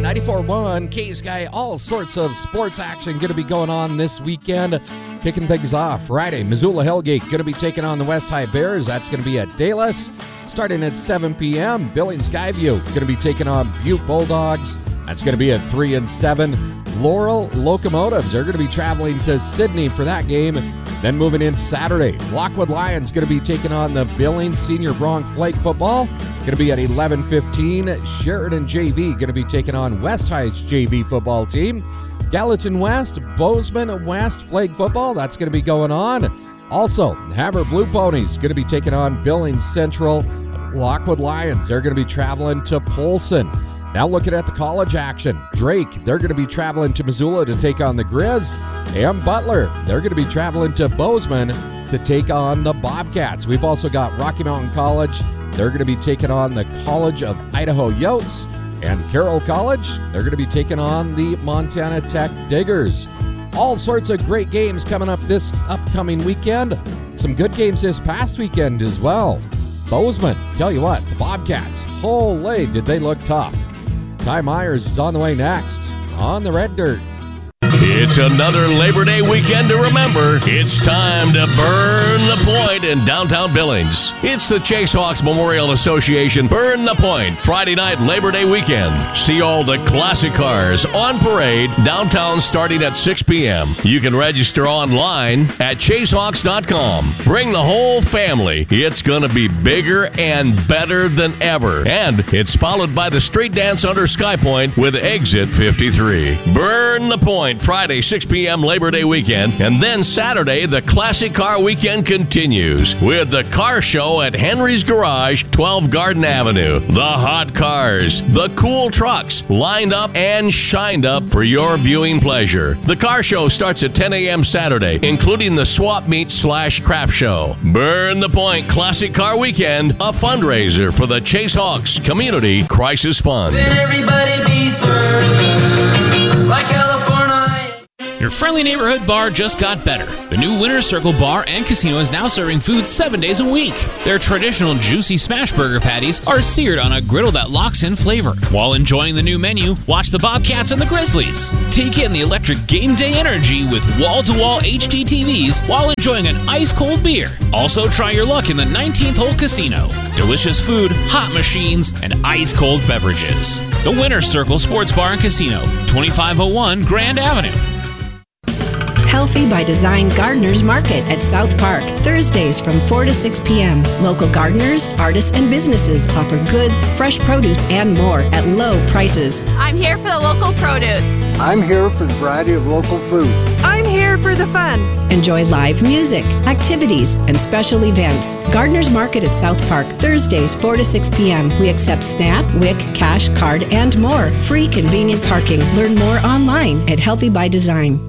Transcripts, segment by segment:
94.1 K-Sky, all sorts of sports action going to be going on this weekend. Kicking things off Friday, Missoula Hellgate going to be taking on the West High Bears. That's going to be at Dallas. Starting at 7 p.m., Billings Skyview going to be taking on Butte Bulldogs. That's going to be at 3 and 7. Laurel Locomotives are going to be traveling to Sydney for that game. Then moving in Saturday, Lockwood Lions going to be taking on the Billings Senior Bronc Flag Football. Going to be at 11:15. Sheridan JV going to be taking on West High's JV football team. Gallatin West, Bozeman West Flag Football. That's going to be going on. Also, Havre Blue Ponies going to be taking on Billings Central. Lockwood Lions, they're going to be traveling to Polson. Now looking at the college action, Drake, they're going to be traveling to Missoula to take on the Grizz. And Butler, they're going to be traveling to Bozeman to take on the Bobcats. We've also got Rocky Mountain College. They're going to be taking on the College of Idaho Yotes. And Carroll College, they're going to be taking on the Montana Tech Diggers. All sorts of great games coming up this upcoming weekend. Some good games this past weekend as well. Bozeman, tell you what, the Bobcats, holy, did they look tough. Ty Myers is on the way next on the Red Dirt. It's another Labor Day weekend to remember. It's time to burn the point in downtown Billings. It's the Chase Hawks Memorial Association Burn the Point Friday night Labor Day weekend. See all the classic cars on parade downtown starting at 6 p.m. You can register online at chasehawks.com. Bring the whole family. It's going to be bigger and better than ever. And it's followed by the street dance under Sky Point with Exit 53. Burn the Point Friday, 6 p.m. Labor Day weekend, and then Saturday, the Classic Car Weekend continues with the car show at Henry's Garage, 12 Garden Avenue. The hot cars, the cool trucks, lined up and shined up for your viewing pleasure. The car show starts at 10 a.m. Saturday, including the swap meet / craft show. Burn the Point Classic Car Weekend, a fundraiser for the Chase Hawks Community Crisis Fund. Then everybody be served like California. Your friendly neighborhood bar just got better. The new Winner's Circle Bar and Casino is now serving food 7 days a week. Their traditional juicy smash burger patties are seared on a griddle that locks in flavor. While enjoying the new menu, watch the Bobcats and the Grizzlies. Take in the electric game day energy with wall-to-wall HD TVs while enjoying an ice-cold beer. Also, try your luck in the 19th hole casino. Delicious food, hot machines, and ice-cold beverages. The Winner's Circle Sports Bar and Casino, 2501 Grand Avenue. Healthy by Design Gardeners Market at South Park, Thursdays from 4 to 6 p.m. Local gardeners, artists, and businesses offer goods, fresh produce, and more at low prices. I'm here for the local produce. I'm here for the variety of local food. I'm here for the fun. Enjoy live music, activities, and special events. Gardeners Market at South Park, Thursdays 4 to 6 p.m. We accept SNAP, WIC, cash, card, and more. Free convenient parking. Learn more online at Healthy by Design.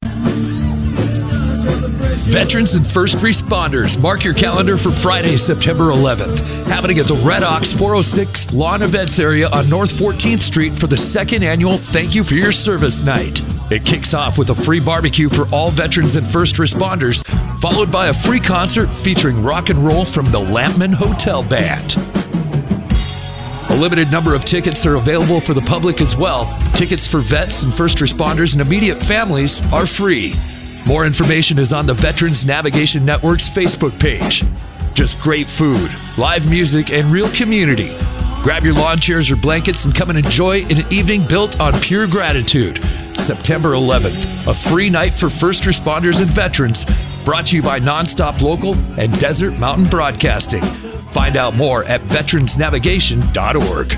Veterans and first responders, mark your calendar for Friday, September 11th. Happening at the Red Ox 406 Lawn Events area on North 14th Street for the second annual Thank You for Your Service Night. It kicks off with a free barbecue for all veterans and first responders, followed by a free concert featuring rock and roll from the Lampman Hotel Band. A limited number of tickets are available for the public as well. Tickets for vets and first responders and immediate families are free. More information is on the Veterans Navigation Network's Facebook page. Just great food, live music, and real community. Grab your lawn chairs or blankets and come and enjoy an evening built on pure gratitude. September 11th, a free night for first responders and veterans, brought to you by Nonstop Local and Desert Mountain Broadcasting. Find out more at veteransnavigation.org.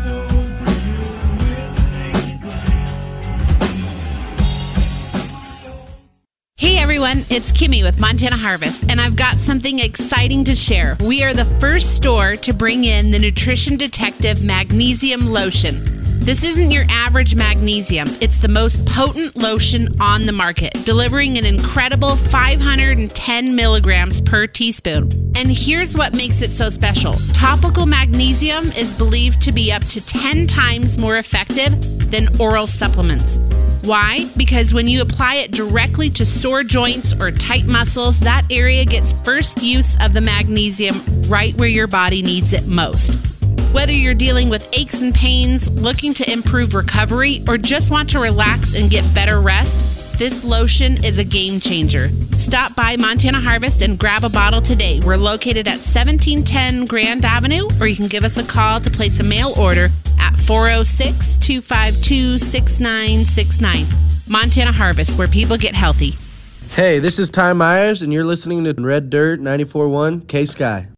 Hey everyone, it's Kimmy with Montana Harvest, and I've got something exciting to share. We are the first store to bring in the Nutrition Detective Magnesium Lotion. This isn't your average magnesium. It's the most potent lotion on the market, delivering an incredible 510 milligrams per teaspoon. And here's what makes it so special. Topical magnesium is believed to be up to 10 times more effective than oral supplements. Why? Because when you apply it directly to sore joints or tight muscles, that area gets first use of the magnesium right where your body needs it most. Whether you're dealing with aches and pains, looking to improve recovery, or just want to relax and get better rest, this lotion is a game changer. Stop by Montana Harvest and grab a bottle today. We're located at 1710 Grand Avenue, or you can give us a call to place a mail order at 406-252-6969. Montana Harvest, where people get healthy. Hey, this is Ty Myers, and you're listening to Red Dirt 94.1 K-Sky.